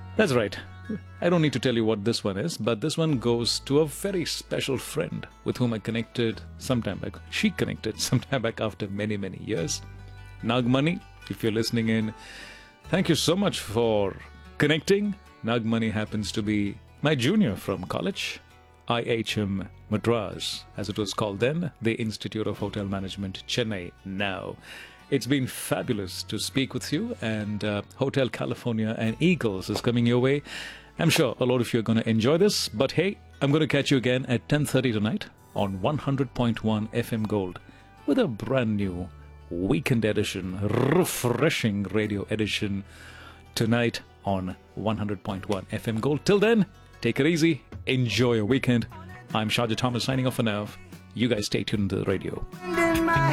That's right. I don't need to tell you what this one is, but this one goes to a very special friend with whom I connected sometime back. She connected sometime back after many, many years. Nagmani, if you're listening in, thank you so much for connecting. Nagmani happens to be my junior from college, IHM Madras, as it was called then, the Institute of Hotel Management, Chennai now. It's been fabulous to speak with you, and Hotel California and Eagles is coming your way. I'm sure a lot of you are going to enjoy this, but hey, I'm going to catch you again at 10:30 tonight on 100.1 FM Gold with a brand new weekend edition, refreshing radio edition tonight on 100.1 FM Gold. Till then, take it easy, enjoy your weekend. I'm Shahja Thomas signing off for now. You guys stay tuned to the radio.